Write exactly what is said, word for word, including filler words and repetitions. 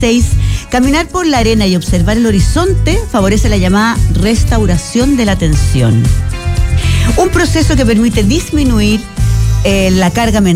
seis. Caminar por la arena y observar el horizonte favorece la llamada restauración de la atención. Un proceso que permite disminuir eh, la carga mental